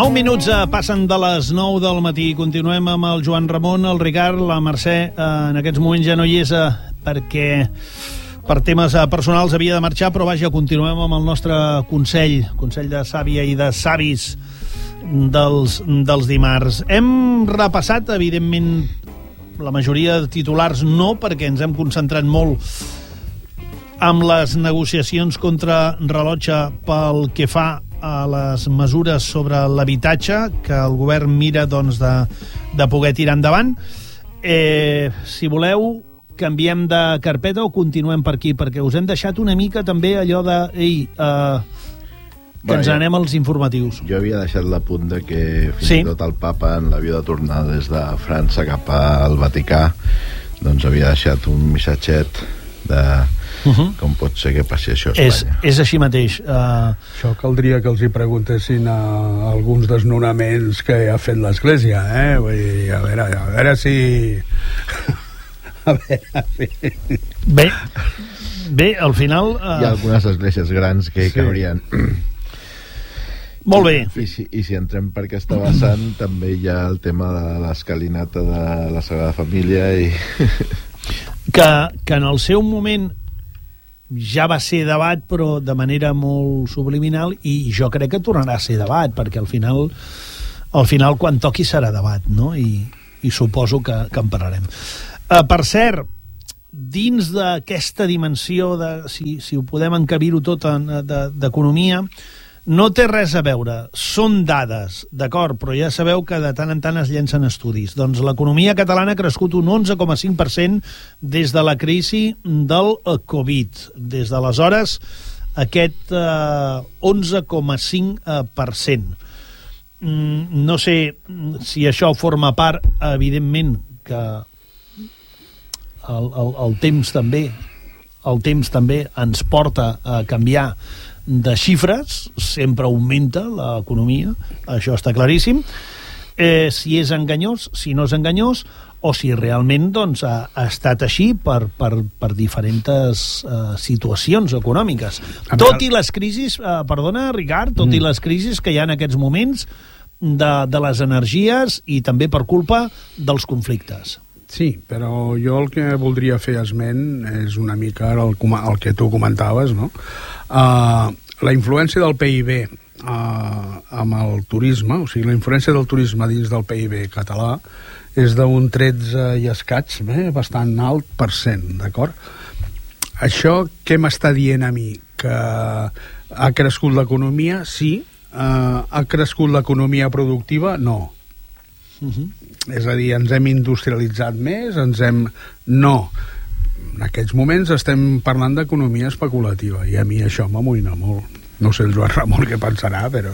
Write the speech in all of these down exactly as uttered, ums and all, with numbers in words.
nou minuts eh, passen de les nou del matí. Continuem amb el Joan Ramon, el Ricard, la Mercè. Eh, en aquests moments ja no hi és eh, perquè per temes eh, personals havia de marxar, però vaja, continuem amb el nostre Consell, Consell de Sàvia i de Savis dels, dels dimarts. Hem repassat, evidentment, la majoria de titulars no, perquè ens hem concentrat molt amb les negociacions contra rellotge pel que fa a les mesures sobre l'habitatge que el govern mira doncs, de, de poder tirar endavant. Eh, si voleu, canviem de carpeta o continuem per aquí? Perquè us hem deixat una mica també allò de... Ei, eh, que ens anem als informatius. Jo havia deixat l'apunt de que fins sí. i tot el papa, en l'avió de tornar des de França cap al Vaticà, doncs havia deixat un missatget de... Uh-huh. Com pot ser que passi això a Espanya? És, és així mateix. Uh... Això caldria que els hi preguntessin a alguns desnonaments que ha fet l'Església, eh? Vull dir, a veure, a veure si... a veure si... Bé, bé, al final... Uh... Hi ha algunes esglésies grans que hi sí. cabrien. Molt bé. I si, I si entrem per aquesta vessant, també hi ha el tema de l'escalinata de la Sagrada Família i... que, que en el seu moment ja va ser debat, però de manera molt subliminal, i jo crec que tornarà a ser debat, perquè al final al final quan toqui serà debat, no? I, i suposo que, que en parlarem. Uh, per cert, dins d'aquesta dimensió de, si, si ho podem encabir-ho tot en, de, d'economia, no té res a veure, són dades, d'acord, però ja sabeu que de tant en tant es llencen estudis. Doncs l'economia catalana ha crescut un onze coma cinc per cent des de la crisi del Covid. Des d'aleshores, aquest eh, onze coma cinc per cent. Mm, no sé si això forma part, evidentment, que el, el, el temps també el temps també ens porta a canviar de xifres, sempre augmenta l'economia, això està claríssim. Eh, si és enganyós, si no és enganyós, o si realment doncs, ha, ha estat així per, per, per diferents eh, situacions econòmiques. Tot i les crisis, eh, perdona, Ricard, tot mm. i les crisis que hi ha en aquests moments de, de les energies i també per culpa dels conflictes. Sí, però jo el que voldria fer esment és una mica el, el que tu comentaves, no? Uh, la influència del P I B uh, amb el turisme, o sigui, la influència del turisme dins del P I B català és d'un tretze i escaig, eh, bastant alt per cent, d'acord? Això què m'està dient a mi? Que ha crescut l'economia? Sí. Uh, ha crescut l'economia productiva? No. Uh-huh. És a dir, ens hem industrialitzat més, ens hem... No. En aquests moments estem parlant d'economia especulativa i a mi això m'amoïna molt. No sé el Joan Ramon què pensarà, però...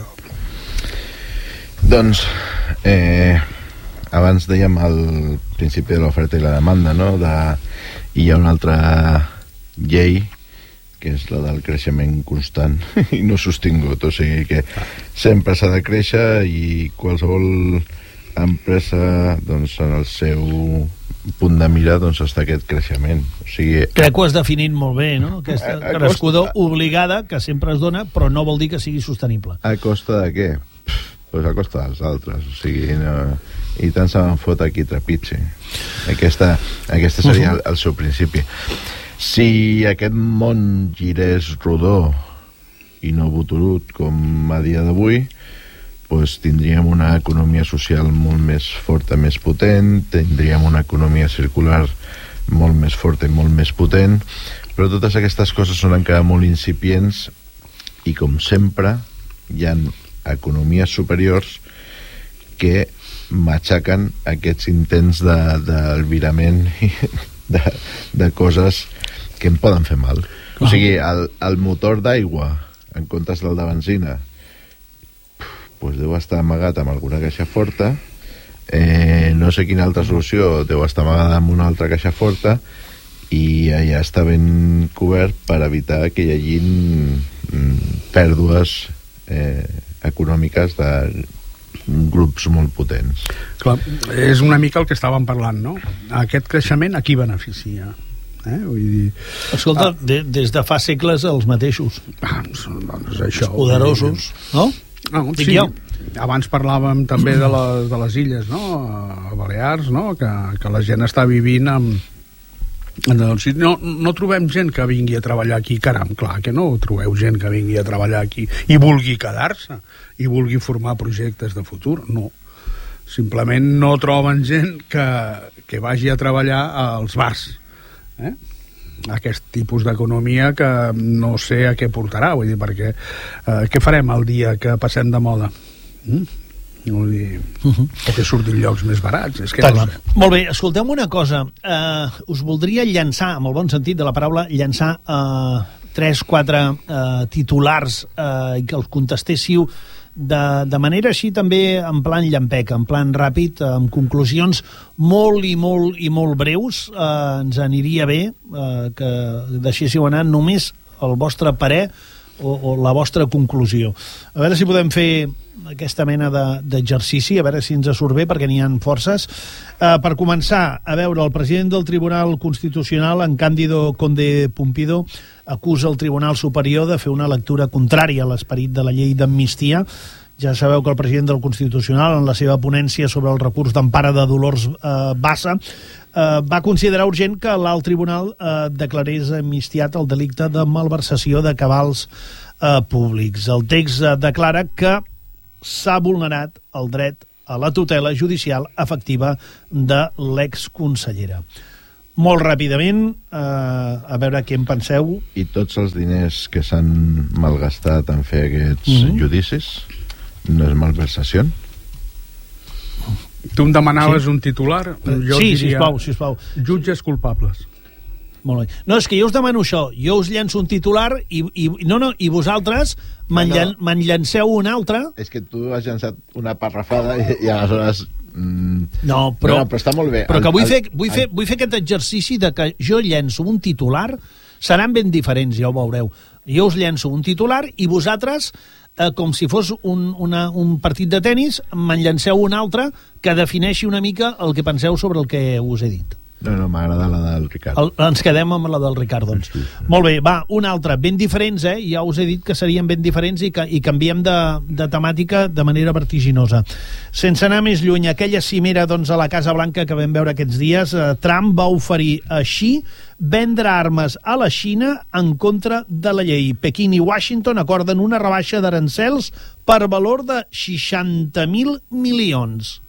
Doncs, eh, abans dèiem al principi de l'oferta i la demanda, no? De, hi ha una altra llei que és la del creixement constant i no sostingut, o sigui que sempre s'ha de créixer i qualsevol empresa doncs, en el seu punt de mira doncs, està aquest creixement. O sigui, crec que ho has definit molt bé, no? Aquesta a, a crescuda costa... obligada que sempre es dona, però no vol dir que sigui sostenible. A costa de què? Pues a costa dels altres. O sigui, no... i tant se me'n fot aquí trepitgi. Aquesta, aquesta seria el, el seu principi. Si aquest món girés rodó i no botorut com a dia d'avui, pues tindríem una economia social molt més forta, més potent, tindríem una economia circular molt més forta i molt més potent, però totes aquestes coses són encara molt incipients i, com sempre, hi ha economies superiors que matxaquen aquests intents d'albirament de, de, de coses que em poden fer mal. O sigui, el, el motor d'aigua en comptes del de benzina pues deu estar amagat amb alguna caixa forta, eh, no sé quina altra solució, deu estar amagada amb una altra caixa forta i allà està ben cobert per evitar que hi hagi mm, pèrdues eh, econòmiques de grups molt potents. Clar, és una mica el que estàvem parlant, no? Aquest creixement a qui beneficia? Eh? Vull dir... Escolta, ah, de, des de fa segles els mateixos. Ah, doncs això, els poderosos, no? Ah, sí, abans parlàvem també de les, de les illes, no? A Balears, no? Que, que la gent està vivint amb... Doncs, no, no trobem gent que vingui a treballar aquí. Caram, clar que no trobeu gent que vingui a treballar aquí i vulgui quedar-se i vulgui formar projectes de futur. No, simplement no troben gent que, que vagi a treballar als bars, eh? Aquest tipus d'economia que no sé a què portarà, vull dir, perquè eh, què farem el dia que passem de moda? Mm? Vull dir, uh -huh. o que surtin llocs més barats, és que no sé. Molt bé, escolteu una cosa, uh, us voldria llançar, amb el bon sentit de la paraula, llançar uh, tres, quatre uh, titulars uh, i que els contestéssiu de, de manera així també en plan llampec, en plan ràpid, amb conclusions molt i molt i molt breus. Uh, ens aniria bé uh, que deixéssiu anar només el vostre parer o, o la vostra conclusió. A veure si podem fer aquesta mena d'exercici, a veure si ens surt bé, perquè n'hi ha forces. Uh, per començar, a veure, el president del Tribunal Constitucional, en Cándido Conde Pumpido, acusa el Tribunal Superior de fer una lectura contrària a l'esperit de la llei d'amnistia. Ja sabeu que el president del Constitucional, en la seva ponència sobre el recurs d'empara de Dolors eh, Bassa, eh, va considerar urgent que l'alt tribunal eh, declarés amnistiat el delicte de malversació de cabals eh, públics. El text eh, declara que s'ha vulnerat el dret a la tutela judicial efectiva de l'exconsellera. Molt ràpidament, eh, a veure què en penseu. I tots els diners que s'han malgastat en fer aquests mm-hmm. judicis no és malversació? Tu em demanaves sí. un titular? Jo sí, diria, sisplau, sisplau. Jutges culpables. Molt bé. No, és que jo us demano això. Jo us llenço un titular i, i, no, no, i vosaltres me'n no, no. llanceu un altre. És que tu has llançat una parrafada i, i aleshores... Mm, no, però, no, però està molt bé. Però que vull, el, fer, vull, el, fer, vull fer aquest exercici de que jo llenço un titular, seran ben diferents, ja ho veureu. Jo us llenço un titular i vosaltres, eh, com si fos un, una, un partit de tennis, me'n llanceu un altre que defineixi una mica el que penseu sobre el que us he dit. No, no, m'agrada la del Ricardo. El, ens quedem amb la del Ricardo. Doncs. Sí, sí. Molt bé, va, un altre. Ben diferents, eh? Ja us he dit que serien ben diferents i, que, i canviem de, de temàtica de manera vertiginosa. Sense anar més lluny, aquella cimera doncs, a la Casa Blanca que vam veure aquests dies, eh, Trump va oferir així vendre armes a la Xina en contra de la llei. Pequín i Washington acorden una rebaixa d'arancels per valor de seixanta mil milions.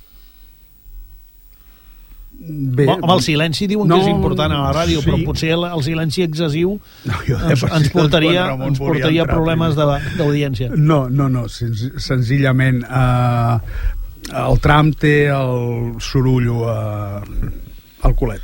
Bé, amb el silenci diuen no, que és important a la ràdio, sí. Però potser el, el silenci excessiu no, ens, ens portaria, ens portaria problemes d'audiència. No, no, no, senz, senzillament eh, el Trump té el sorullo eh, al culet.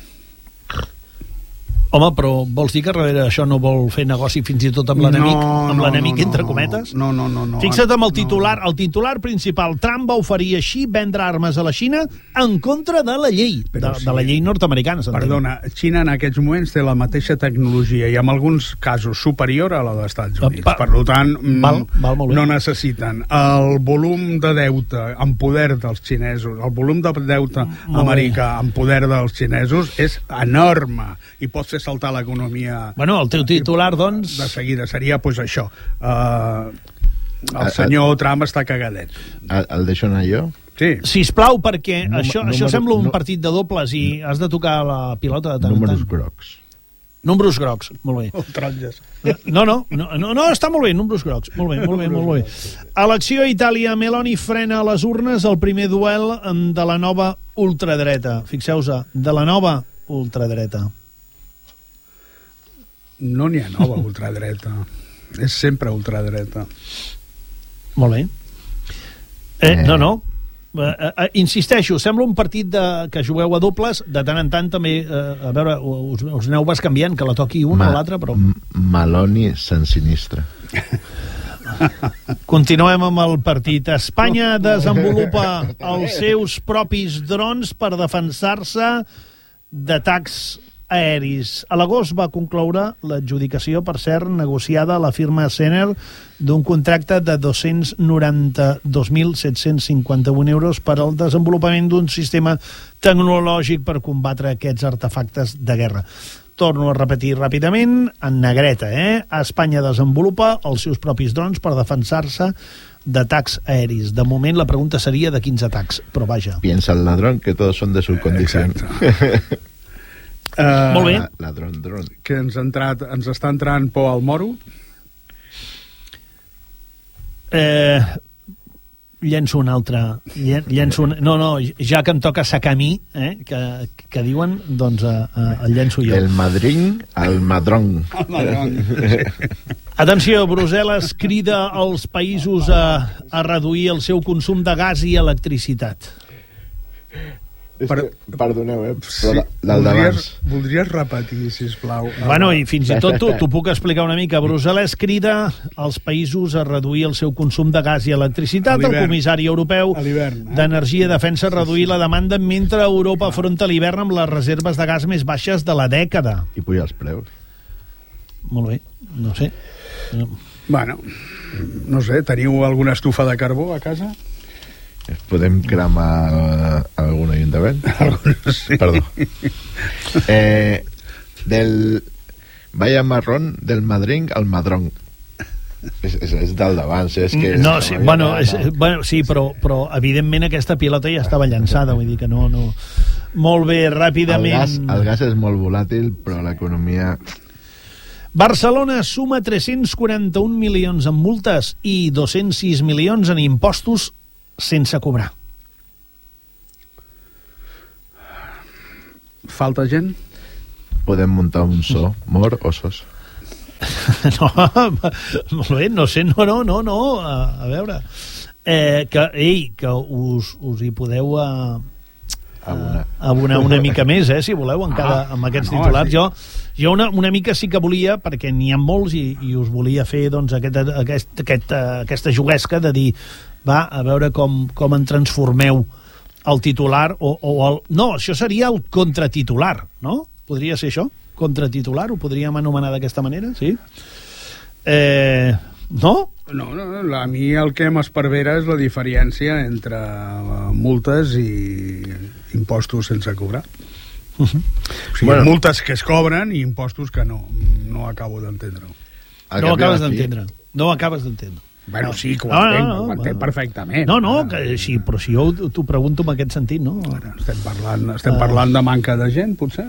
Home, però vols dir que darrere això no vol fer negoci fins i tot amb l'enemic, no, amb no, l'enemic no, entre no, cometes? No, no, no. no Fixa't amb el titular, no. El titular principal. Trump va oferir així vendre armes a la Xina en contra de la llei, de, sí. de la llei nord-americana. Perdona, Xina en aquests moments té la mateixa tecnologia i en alguns casos superior a la dels Estats Units. Pa, per tant, val, val molt bé. No necessiten el volum de deute en poder dels xinesos, el volum de deute molt americà bé. En poder dels xinesos és enorme i pot fer saltar l'economia. Bueno, el teu titular, doncs... De seguida, seria, doncs, això. Uh, el senyor Trump està cagadet. El, el deixo anar jo? Sí. Sisplau, perquè Número, això, número, això sembla un no, partit de dobles i has de tocar la pilota de tant en tant. Números grocs. Números grocs, molt bé. Oh, taronges. No, no, no, no, no, està molt bé, números grocs. Molt bé, molt bé, molt bé. Elecció a Itàlia, Meloni frena a les urnes el primer duel de la nova ultradreta. Fixeu-se, de la nova ultradreta. No n'hi ha nova ultradreta. És sempre ultradreta. Molt bé. Eh, no, no. Uh, uh, insisteixo, sembla un partit de, que jugueu a dobles, de tant en tant també, uh, a veure, us, us aneu vas canviant, que la toqui un Ma o l'altre, però... Meloni se'n sinistra. Continuem amb el partit. Espanya desenvolupa els seus propis drons per defensar-se d'atacs aeris. A l'agost va concloure l'adjudicació, per cert, negociada a la firma Sener d'un contracte de dos-cents noranta-dos mil set-cents cinquanta-un euros per al desenvolupament d'un sistema tecnològic per combatre aquests artefactes de guerra. Torno a repetir ràpidament, en negreta, eh? Espanya desenvolupa els seus propis drons per defensar-se d'atacs aèris. De moment la pregunta seria de quins atacs, però vaja. Piensa el ladrón que todos son de su condición. uh, Molt bé. Ladrón, dron. Que ens, ha entrat, ens està entrant por al moro. Eh... llenço un altre llenço un, no, no, ja que em toca sacar a mi eh, que, que diuen, doncs eh, el llenço jo. El madrín al madrón. El madrón. Atenció, Brussel·les crida als països a, a reduir el seu consum de gas i electricitat. Per... Perdoneu, eh? Sí, Però del d'abans. Voldries repetir, sisplau. Bueno, i fins i tot t'ho puc explicar una mica. Brussel·les crida als països a reduir el seu consum de gas i electricitat. El comissari europeu d'Energia i Defensa reduir la demanda mentre Europa afronta l'hivern amb les reserves de gas més baixes de la dècada. I puja els preus. Molt bé, no sé. Bueno, no sé, teniu alguna estufa de carbó a casa? Podem cremar algun ajuntament? Sí. Perdó. Eh, del Vaya marrón del madrín al madrón. És, és, és del d'abans, és que... No, sí, bueno, és, bueno, sí, però, però evidentment aquesta pilota ja estava llançada, vull dir que no... no... Molt bé, ràpidament... El gas, el gas és molt volàtil, però l'economia... Barcelona suma tres-cents quaranta-un milions en multes i dos-cents sis milions en impostos sense cobrar. Falta gent? Podem muntar un so, mor o sos. No, molt bé, no sé, no, no, no, no, a, a veure, eh, que, ei, que us, us hi podeu a, a, abonar una mica més, eh, si voleu, en cada, amb aquests no, titulars. sí. Jo, jo una, una mica sí que volia, perquè n'hi ha molts, i, i us volia fer, doncs, aquest, aquest, aquest, aquesta juguesca de dir, va, a veure com, com en transformeu el titular, o, o el... No, això seria el contratitular, no? Podria ser això? Contratitular, ho podríem anomenar d'aquesta manera, sí? Eh, no? No, no, a mi el que m'esparvera és la diferència entre multes i impostos sense cobrar. Uh -huh. O sigui, bueno, multes que es cobren i impostos que no. No acabo d'entendre-ho. No acabes d'entendre. No acabes d'entendre. Bueno, no. sí, que ho no, entenc, no, no, ho entenc no. perfectament. No, no, que, sí, però si jo t'ho pregunto en aquest sentit, no? Estem parlant, estem parlant de manca de gent, potser?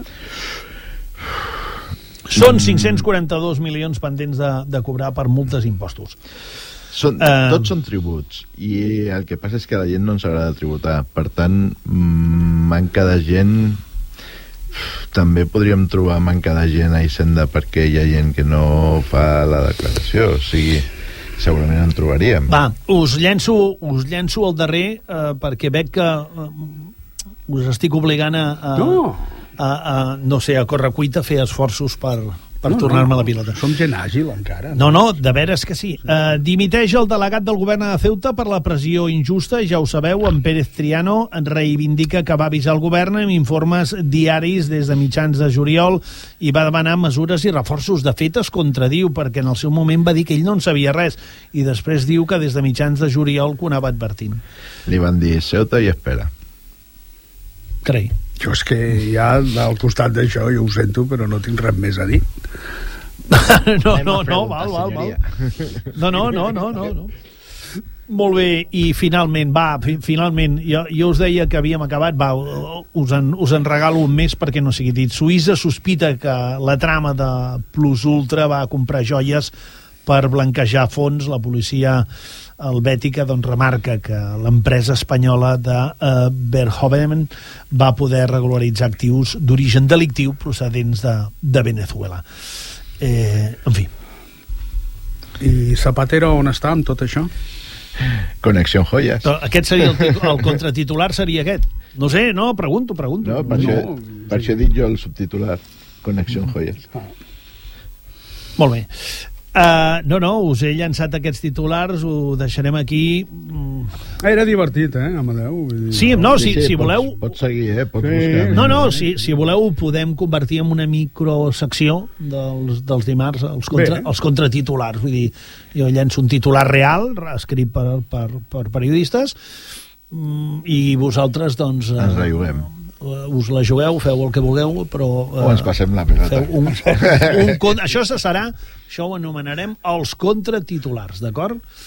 Són cinc-cents quaranta-dos milions pendents de, de cobrar per multes i impostos. Són, uh, tots són tributs, i el que passa és que a la gent no ens agrada tributar. Per tant, manca de gent... També podríem trobar manca de gent a Hisenda perquè hi ha gent que no fa la declaració, o sigui... segurament en trobaríem. Va, us llenço, us llenço el darrer eh, perquè veig que eh, us estic obligant a, a, no. a, a, no sé, a correcuita, a fer esforços per, per no, tornar-me no, la pilota. Som gent àgil encara. No, no, de veres que sí. sí. Uh, dimiteix el delegat del govern de Ceuta per la pressió injusta, ja ho sabeu, en Pérez Triano reivindica que va avisar el govern amb informes diaris des de mitjans de juliol i va demanar mesures i reforços. De fet, es contradiu, perquè en el seu moment va dir que ell no en sabia res i després diu que des de mitjans de juliol que ho anava advertint. Li van dir Ceuta i espera. Crei. Jo és que ja al costat d'això jo ho sento, però no tinc res més a dir. no, no, no, val, val, val. No, no, no, no, no, no. Molt bé, i finalment, va, fi, finalment, jo, jo us deia que havíem acabat, va, us en, us en regalo un més perquè no sigui dit. Suïssa sospita que la trama de Plus Ultra va comprar joies per blanquejar fons. La policia helvètica doncs, remarca que l'empresa espanyola de uh, Verhoeven va poder regularitzar actius d'origen delictiu procedents de, de Venezuela. Eh, en fi. I Zapatero on està amb tot això? Connexió Joyas. Però aquest seria el, titu- el contratitular seria aquest. No sé, no, pregunto, pregunto. No, per, no, això, per això he dit jo el subtitular. Connexió Joyas. Ah. Molt bé. Uh, no, no, us he llançat aquests titulars, ho deixarem aquí. Era divertit, eh, Amadeu? Sí, no, si, sí, sí, si voleu... Pots, pots seguir, eh? Pots Sí. buscar. No, no, si, si voleu ho podem convertir en una microsecció dels, dels dimarts, els, contra, els contratitulars. Vull dir, jo llenço un titular real, escrit per, per, per periodistes, i vosaltres, doncs... Ens la juguem. Us la jugueu, feu el que vulgueu, però... O ens passem la pelota. Un, un, un, això se serà, això ho anomenarem els contratitulars, d'acord?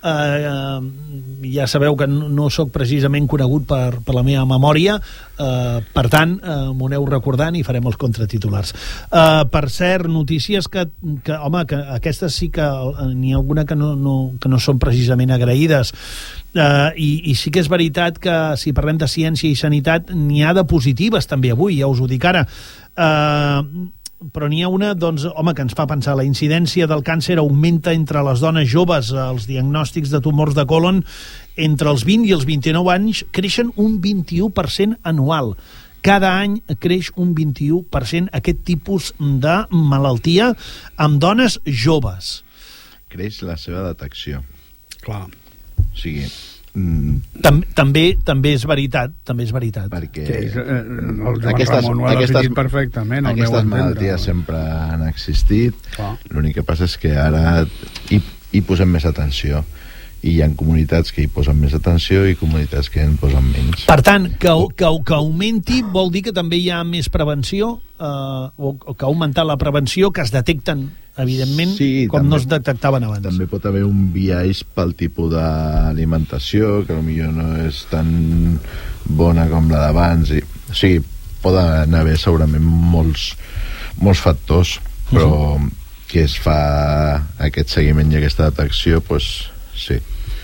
eh, ja sabeu que no, no sóc precisament conegut per, per la meva memòria, eh, per tant, eh, m'ho aneu recordant i farem els contratitulars. Eh, per cert, notícies que, que, home, que aquestes sí que n'hi ha alguna que no, no, que no són precisament agraïdes, eh, i, i sí que és veritat que si parlem de ciència i sanitat n'hi ha de positives també avui, ja us ho dic ara. Eh, però n'hi ha una, doncs, home, que ens fa pensar. La incidència del càncer augmenta entre les dones joves. Els diagnòstics de tumors de còlon entre els vint i els vint-i-nou anys creixen un vint-i-u per cent anual. Cada any creix un vint-i-u per cent aquest tipus de malaltia amb dones joves. Creix la seva detecció. Clar. O sigui... Tam, també també és veritat, també és veritat. Perquè Que és, eh, el Joan aquestes, Ramon ho ha aquestes, definit perfectament. aquestes malalties sempre han existit. L'únic que passa és que ara hi, hi posem més atenció. I hi ha comunitats que hi posen més atenció i comunitats que en posen menys. Per tant, que, que, que augmenti vol dir que també hi ha més prevenció, eh, o, o que ha augmentat la prevenció, que es detecten, evidentment, sí, com també, no es detectaven abans. També pot haver un biaix pel tipus d'alimentació, que potser no és tan bona com la d'abans. I, o sigui, poden haver segurament molts, molts factors, però uh -huh. que es fa aquest seguiment i aquesta detecció, doncs sí.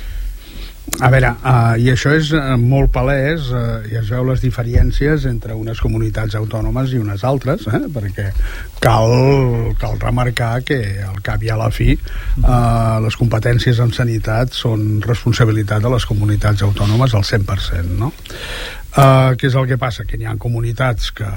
A veure, uh, i això és uh, molt palès, uh, i es veu les diferències entre unes comunitats autònomes i unes altres, eh? Perquè cal, cal remarcar que al cap i a la fi uh, les competències en sanitat són responsabilitat de les comunitats autònomes al cent per cent, no? Uh, què és el que passa? Que n'hi ha comunitats que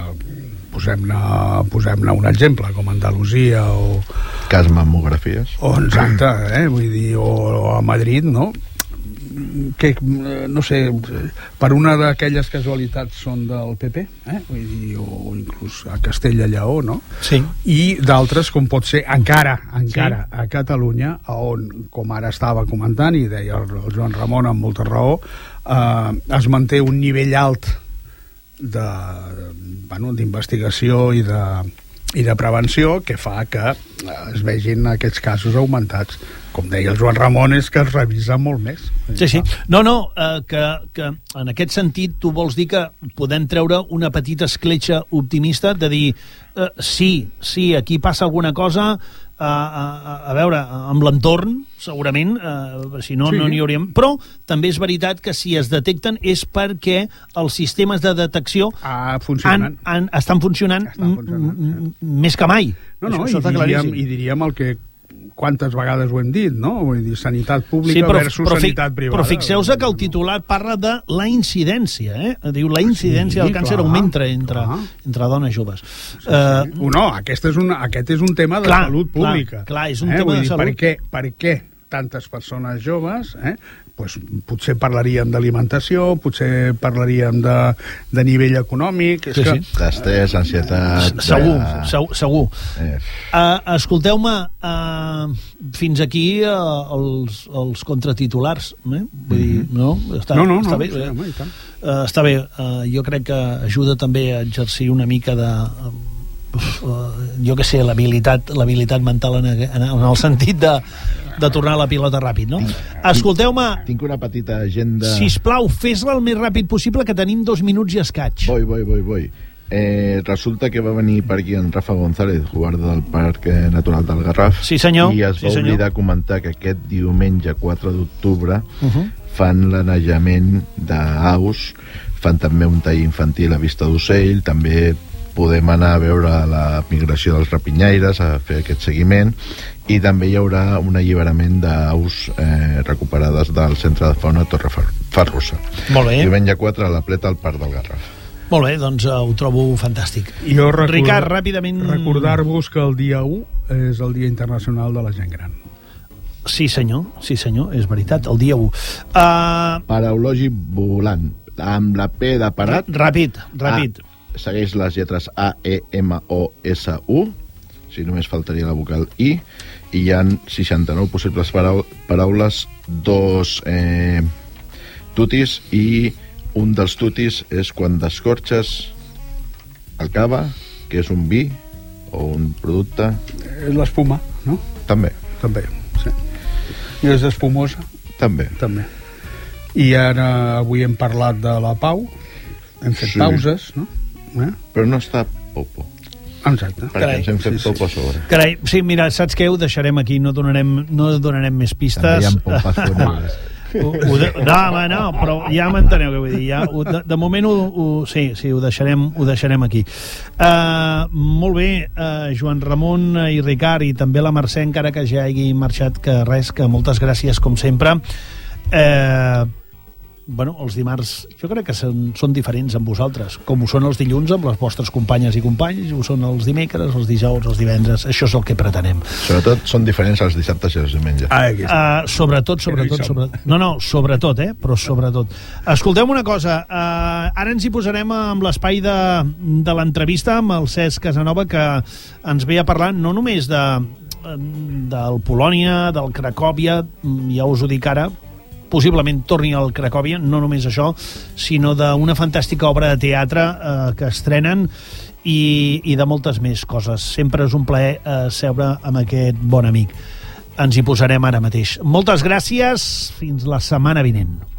posem-ne posem-ne un exemple, com Andalusia o... Cas mamografies. O, exacte, eh? Vull dir, o, o a Madrid, no? Que, no sé, per una d'aquelles casualitats són del P P, eh? Vull dir, o inclús a Castella i Lleó, no? Sí. I d'altres, com pot ser encara, encara sí. a Catalunya, on, com ara estava comentant, i deia el Joan Ramon amb molta raó, eh, es manté un nivell alt de, bueno, d'investigació i de, i de prevenció que fa que es vegin aquests casos augmentats. Com deia el Joan Ramon, és que es revisa molt més. Sí, sí. No, no, eh, que, que en aquest sentit tu vols dir que podem treure una petita escletxa optimista de dir eh, sí, sí, aquí passa alguna cosa, a, a, a veure, amb l'entorn, segurament, eh, si no, sí. no n'hi hauríem... Però també és veritat que si es detecten és perquè els sistemes de detecció ah, han, han, estan funcionant, estan funcionant sí. més que mai. No, no, això, i, diríem, i diríem el que quantes vegades ho hem dit, no? Vull dir, sanitat pública sí, però, versus però, sanitat privada. Però fixeu-vos que el titular parla de la incidència, eh? Diu la incidència sí, del càncer clar, augmenta entre, entre dones joves. Sí, sí. Uh, no, aquest és, un, aquest és un tema de clar, salut pública. Clar, clar és un eh? tema Vull de dir, salut. Per què, per què tantes persones joves, eh? Pues, potser parlaríem d'alimentació, potser parlaríem de, de nivell econòmic... És sí, que... sí. D'estrès, ansietat... Segur, de... segur. segur. Eh. Uh, escolteu-me, uh, fins aquí uh, els, els contratitulars. Eh? Vull dir, mm-hmm. no? Està, no, no, està no, bé. Sí, home, i tant. Uh, està bé. Uh, jo crec que ajuda també a exercir una mica de... Uh, jo que sé, l'habilitat l'habilitat mental en, en, en el sentit de, de tornar a la pilota ràpid, no? Escolteu-me... Tinc una petita agenda... Sisplau, fes-la el més ràpid possible, que tenim dos minuts i escaig. Voi, voi, voi, voi. Eh, resulta que va venir per aquí en Rafa González, guarda del Parc Natural del Garraf, sí, senyor. I es va sí, oblidar comentar que aquest diumenge quatre d'octubre uh -huh. fan l'anellament d'aus, fan també un tall infantil a Vista d'Ocell, també podem anar a veure la migració dels rapinyaires, a fer aquest seguiment, i també hi haurà un alliberament d'aus eh, recuperades del Centre de Fauna Torrefarrosa. Molt bé. Diumenge quatre a la Pleta al Parc del Garraf. Molt bé, doncs uh, ho trobo fantàstic. Jo record... Ricard, ràpidament... Recordar-vos que el dia u és el Dia Internacional de la Gent Gran. Sí, senyor, sí, senyor, és veritat, el dia u. Uh... Paraulògic volant, amb la P de parat... Ràpid, ràpid. A. Segueix les lletres A, E, M, O, S, U, si només faltaria la vocal I, i hi ha seixanta-nou possibles parau paraules, dos eh, tutis, i un dels tutis és quan descorxes el cava, que és un vi o un producte... És l'espuma, no? També. També, sí. I és espumosa? També. També. I ara avui hem parlat de la Pau, hem fet sí. pauses, no? Eh? Però no està Popo. Exacte. Perquè Carai. ens hem fet sí, Popo a sobre. Carai, sí, mira, saps què? Ho deixarem aquí, no donarem, no donarem més pistes. També hi ha popes fúnebres. Ho, ho de, no, home, no, però ja m'enteneu què vull dir. Ja, ho, de, de moment ho, ho, sí, sí, ho deixarem, ho deixarem aquí. Uh, molt bé, uh, Joan Ramon i Ricard, i també la Mercè, encara que ja hagi marxat, que res, que moltes gràcies, com sempre. Eh... Uh, bueno, els dimarts jo crec que són, són diferents amb vosaltres, com ho són els dilluns amb les vostres companyes i companys, ho són els dimecres, els dijous, els divendres, això és el que pretenem. Sobretot són diferents els dissabtes i els diumenges. Ah, uh, sobretot, sobretot, sobretot. No, no, sobretot, eh? Però sobretot. Escolteu una cosa, uh, ara ens hi posarem amb l'espai de, de l'entrevista amb el Cesc Casanova, que ens ve a parlar no només de del Polònia, del Cracòvia, ja us ho dic ara, possiblement torni al Cracòvia, no només això, sinó d'una fantàstica obra de teatre eh, que estrenen i, i de moltes més coses. Sempre és un plaer eh, seure amb aquest bon amic. Ens hi posarem ara mateix. Moltes gràcies, fins la setmana vinent.